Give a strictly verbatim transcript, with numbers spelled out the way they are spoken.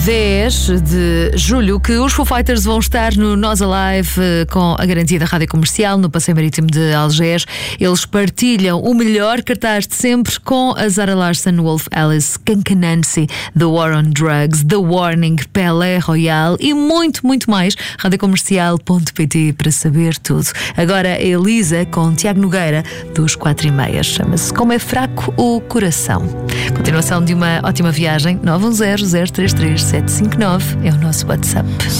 dez de julho, que os Foo Fighters vão estar no Nós Alive com a garantia da Rádio Comercial no Passeio Marítimo de Algés. Eles partilham o melhor cartaz de sempre com a Zara Larsson, Wolf Alice, Kankanansi, The War on Drugs, The Warning, Pelé Royal e muito, muito mais. rádio comercial ponto pt para saber tudo. Agora a Elisa com Tiago Nogueira dos quatro e meia. Chama-se Como é Fraco o Coração. Continuação de uma ótima viagem. Nove um zero, zero três três, sete cinco nove é o nosso WhatsApp.